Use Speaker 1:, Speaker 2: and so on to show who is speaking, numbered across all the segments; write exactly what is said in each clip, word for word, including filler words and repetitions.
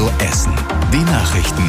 Speaker 1: Essen. Die Nachrichten.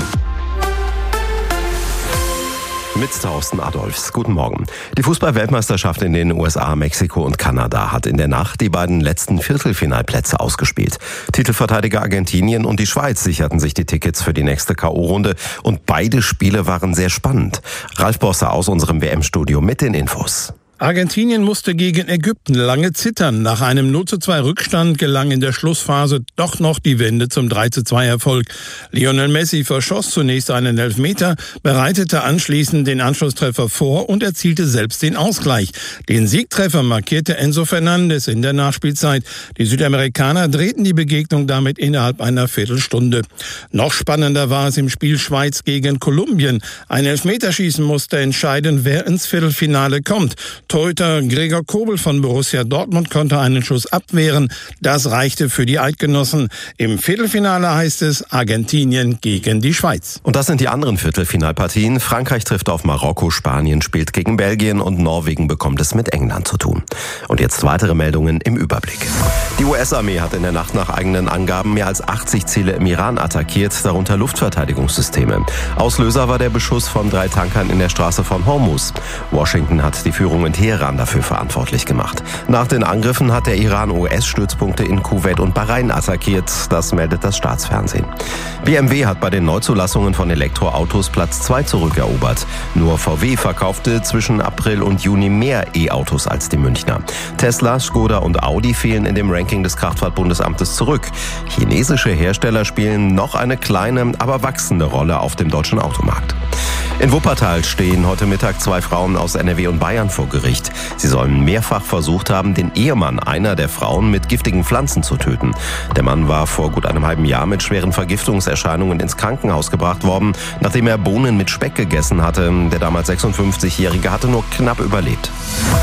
Speaker 2: Mit Thorsten Adolfs. Guten Morgen. Die Fußball-Weltmeisterschaft in den U S A, Mexiko und Kanada hat in der Nacht die beiden letzten Viertelfinalplätze ausgespielt. Titelverteidiger Argentinien und die Schweiz sicherten sich die Tickets für die nächste K O-Runde und beide Spiele waren sehr spannend. Ralf Bosser aus unserem W M-Studio mit den Infos.
Speaker 3: Argentinien musste gegen Ägypten lange zittern. Nach einem null zu zwei Rückstand gelang in der Schlussphase doch noch die Wende zum drei zu zwei Erfolg. Lionel Messi verschoss zunächst einen Elfmeter, bereitete anschließend den Anschlusstreffer vor und erzielte selbst den Ausgleich. Den Siegtreffer markierte Enzo Fernandes in der Nachspielzeit. Die Südamerikaner drehten die Begegnung damit innerhalb einer Viertelstunde. Noch spannender war es im Spiel Schweiz gegen Kolumbien. Ein Elfmeterschießen musste entscheiden, wer ins Viertelfinale kommt. Torhüter Gregor Kobel von Borussia Dortmund konnte einen Schuss abwehren. Das reichte für die Eidgenossen. Im Viertelfinale heißt es Argentinien gegen die Schweiz.
Speaker 2: Und das sind die anderen Viertelfinalpartien. Frankreich trifft auf Marokko, Spanien spielt gegen Belgien und Norwegen bekommt es mit England zu tun. Und jetzt weitere Meldungen im Überblick. Die U S-Armee hat in der Nacht nach eigenen Angaben mehr als achtzig Ziele im Iran attackiert, darunter Luftverteidigungssysteme. Auslöser war der Beschuss von drei Tankern in der Straße von Hormuz. Washington hat die Führung in Teheran dafür verantwortlich gemacht. Nach den Angriffen hat der Iran U S-Stützpunkte in Kuwait und Bahrain attackiert. Das meldet das Staatsfernsehen. B M W hat bei den Neuzulassungen von Elektroautos Platz zwei zurückerobert. Nur V W verkaufte zwischen April und Juni mehr E-Autos als die Münchner. Tesla, Skoda und Audi fehlen in dem Ranking des Kraftfahrtbundesamtes zurück. Chinesische Hersteller spielen noch eine kleine, aber wachsende Rolle auf dem deutschen Automarkt. In Wuppertal stehen heute Mittag zwei Frauen aus N R W und Bayern vor Gericht. Sie sollen mehrfach versucht haben, den Ehemann einer der Frauen mit giftigen Pflanzen zu töten. Der Mann war vor gut einem halben Jahr mit schweren Vergiftungserscheinungen ins Krankenhaus gebracht worden, nachdem er Bohnen mit Speck gegessen hatte. Der damals sechsundfünfzigjährige hatte nur knapp überlebt.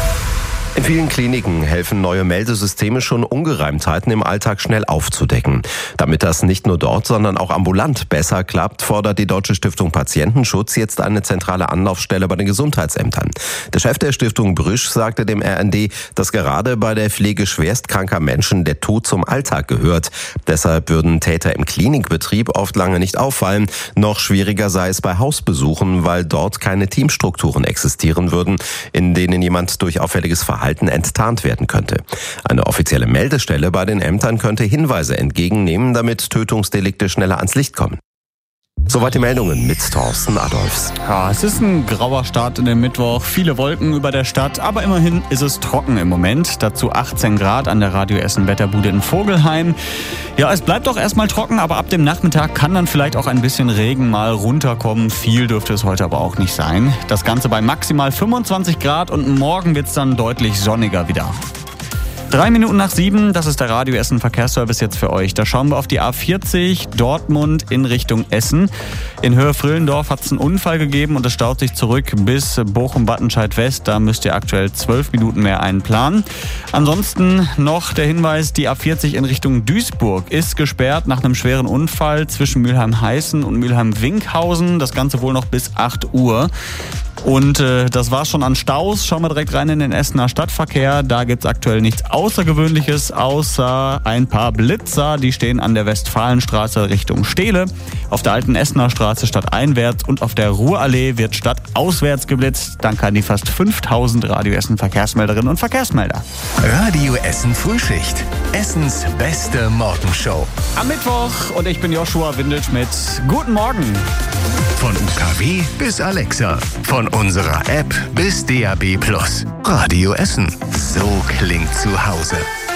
Speaker 2: In vielen Kliniken helfen neue Meldesysteme schon, Ungereimtheiten im Alltag schnell aufzudecken. Damit das nicht nur dort, sondern auch ambulant besser klappt, fordert die Deutsche Stiftung Patientenschutz jetzt eine zentrale Anlaufstelle bei den Gesundheitsämtern. Der Chef der Stiftung Brüsch sagte dem R N D, dass gerade bei der Pflege schwerstkranker Menschen der Tod zum Alltag gehört. Deshalb würden Täter im Klinikbetrieb oft lange nicht auffallen. Noch schwieriger sei es bei Hausbesuchen, weil dort keine Teamstrukturen existieren würden, in denen jemand durch auffälliges Verhalten enttarnt werden könnte. Eine offizielle Meldestelle bei den Ämtern könnte Hinweise entgegennehmen, damit Tötungsdelikte schneller ans Licht kommen. Soweit die Meldungen mit Thorsten Adolfs.
Speaker 4: Ja, es ist ein grauer Start in den Mittwoch, viele Wolken über der Stadt, aber immerhin ist es trocken im Moment. Dazu achtzehn Grad an der Radio Essen Wetterbude in Vogelheim. Ja, es bleibt doch erstmal trocken, aber ab dem Nachmittag kann dann vielleicht auch ein bisschen Regen mal runterkommen. Viel dürfte es heute aber auch nicht sein. Das Ganze bei maximal fünfundzwanzig Grad und morgen wird es dann deutlich sonniger wieder. Drei Minuten nach sieben, das ist der Radio Essen Verkehrsservice jetzt für euch. Da schauen wir auf die A vierzig, Dortmund in Richtung Essen. In Höhe Frillendorf hat es einen Unfall gegeben und es staut sich zurück bis Bochum-Wattenscheid West. Da müsst ihr aktuell zwölf Minuten mehr einplanen. Ansonsten noch der Hinweis, die A vierzig in Richtung Duisburg ist gesperrt nach einem schweren Unfall zwischen Mülheim-Heißen und Mülheim-Winkhausen. Das Ganze wohl noch bis acht Uhr. Und äh, das war schon an Staus. Schauen wir direkt rein in den Essener Stadtverkehr. Da gibt's aktuell nichts Außergewöhnliches, außer ein paar Blitzer. Die stehen an der Westfalenstraße Richtung Steele, auf der alten Essener Straße stadteinwärts und auf der Ruhrallee wird stadtauswärts geblitzt. Danke an die fast fünftausend Radio Essen Verkehrsmelderinnen und Verkehrsmelder.
Speaker 1: Radio Essen Frühschicht. Essens beste Morgenshow.
Speaker 4: Am Mittwoch und ich bin Joshua Windelschmidt. Guten Morgen.
Speaker 1: Von U K W bis Alexa. Von unserer App bis D A B Plus. Radio Essen. So klingt zu Hause.